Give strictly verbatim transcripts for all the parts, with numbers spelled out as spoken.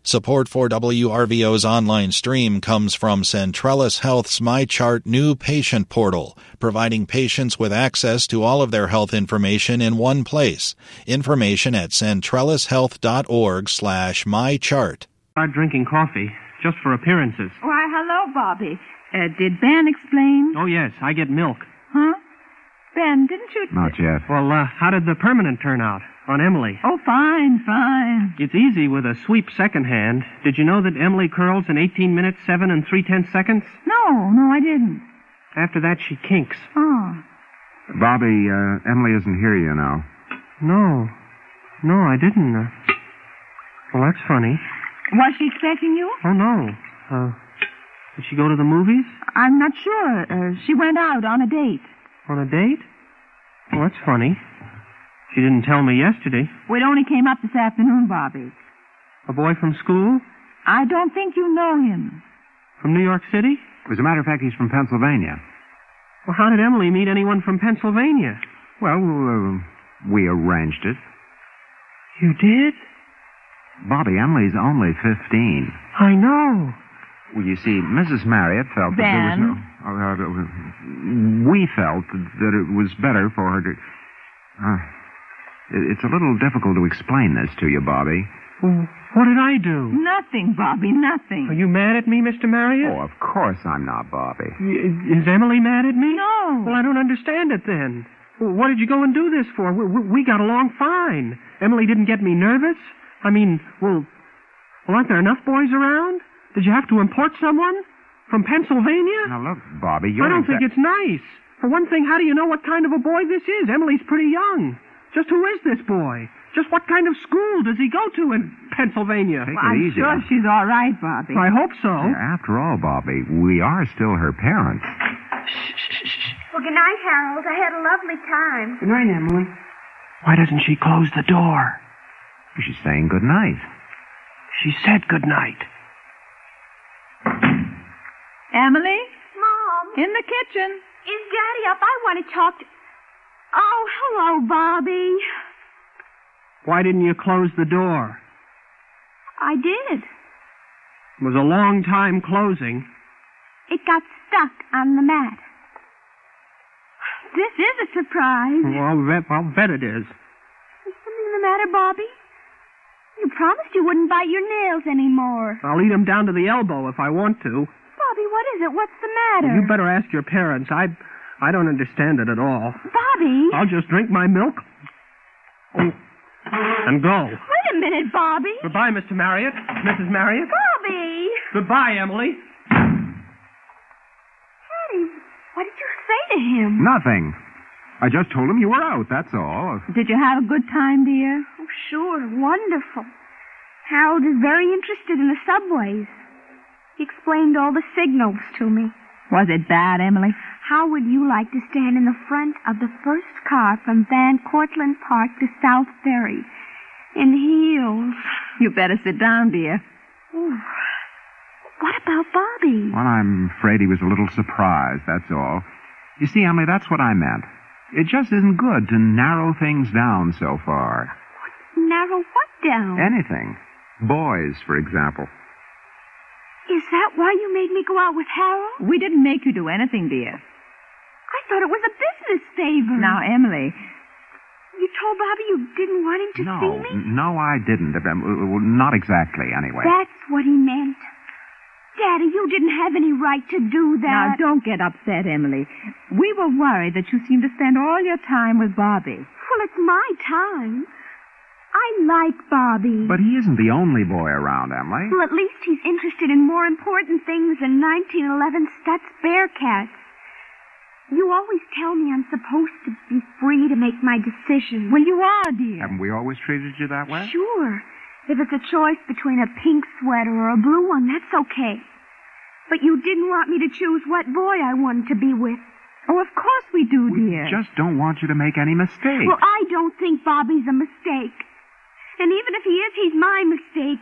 Support for W R V O's online stream comes from Centrellis Health's MyChart new patient portal, providing patients with access to all of their health information in one place. Information at centrellishealth.org slash mychart. Start drinking coffee, just for appearances. Why, hello, Bobby. Uh, did Ben explain? Oh, yes, I get milk. Huh? Ben, didn't you... Not yet. Well, uh, how did the permanent turn out on Emily? Oh, fine, fine. It's easy with a sweep second hand. Did you know that Emily curls in eighteen minutes, seven and three-tenths seconds? No, no, I didn't. After that, she kinks. Oh. Bobby, uh, Emily isn't here, you know. No. No, I didn't. Uh, well, that's funny. Was she expecting you? Oh, no. Uh, did she go to the movies? I'm not sure. Uh, she went out on a date. On a date? Well, that's funny. She didn't tell me yesterday. It only came up this afternoon, Bobby. A boy from school? I don't think you know him. From New York City? As a matter of fact, he's from Pennsylvania. Well, how did Emily meet anyone from Pennsylvania? Well, uh, we arranged it. You did? Bobby, Emily's only fifteen. I know. Well, you see, Missus Marriott felt that there was Ben? no... Uh, uh, we felt that it was better for her to... Uh, it- it's a little difficult to explain this to you, Bobby. Well, what did I do? Nothing, Bobby, nothing. Are you mad at me, Mister Marriott? Oh, of course I'm not, Bobby. Y- Is Emily mad at me? No. Well, I don't understand it then. Well, what did you go and do this for? We, we, we got along fine. Emily didn't get me nervous. I mean, well, well, aren't there enough boys around? Did you have to import someone? From Pennsylvania? Now, look, Bobby, you're... I don't exa- think it's nice. For one thing, how do you know what kind of a boy this is? Emily's pretty young. Just who is this boy? Just what kind of school does he go to in Pennsylvania? Take Well, it I'm easy. sure she's all right, Bobby. I hope so. Yeah, after all, Bobby, we are still her parents. Well, good night, Harold. I had a lovely time. Good night, Emily. Why doesn't she close the door? She's saying good night. She said good night. Emily? Mom, In the kitchen. is Daddy up? I want to talk to... Oh, hello, Bobby. Why didn't you close the door? I did. It was a long time closing. It got stuck on the mat. This is a surprise. Well, I'll bet, I'll bet it is. Is something the matter, Bobby? You promised you wouldn't bite your nails anymore. I'll eat them down to the elbow if I want to. Bobby, what is it? What's the matter? You better ask your parents. I, I don't understand it at all. Bobby? I'll just drink my milk and, and go. Wait a minute, Bobby. Goodbye, Mister Marriott. Missus Marriott. Bobby! Goodbye, Emily. Daddy, what did you say to him? Nothing. I just told him you were out, that's all. Did you have a good time, dear? Oh, sure. Wonderful. Harold is very interested in the subways. He explained all the signals to me. Was it bad, Emily? How would you like to stand in the front of the first car from Van Cortlandt Park to South Ferry in heels? You better sit down, dear. Ooh. What about Bobby? Well, I'm afraid he was a little surprised, that's all. You see, Emily, that's what I meant. It just isn't good to narrow things down so far. Narrow what down? Anything. Boys, for example. Is that why you made me go out with Harold? We didn't make you do anything, dear. I thought it was a business favor. Now, Emily, You told Bobby you didn't want him to No, see me? n- no, I didn't. Uh, well, Not exactly, anyway. That's what he meant. Daddy, you didn't have any right to do now that. don't get upset, Emily. We were worried that you seemed to spend all your time with Bobby. Well, it's my time. I like Bobby. But he isn't the only boy around, Emily. Well, at least he's interested in more important things than nineteen eleven Stutz Bearcats. You always tell me I'm supposed to be free to make my decisions. Well, you are, dear. Haven't we always treated you that way? Sure. If it's a choice between a pink sweater or a blue one, that's okay. But you didn't want me to choose what boy I wanted to be with. Oh, of course we do, We dear. just don't want you to make any mistakes. Well, I don't think Bobby's a mistake. And even if he is, he's my mistake.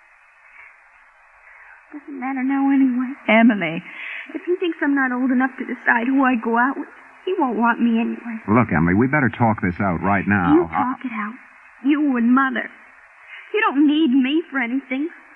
Doesn't matter now anyway. Emily. If he thinks I'm not old enough to decide who I go out with, he won't want me anyway. Look, Emily, we better talk this out right now. You talk it out. You and Mother. You don't need me for anything.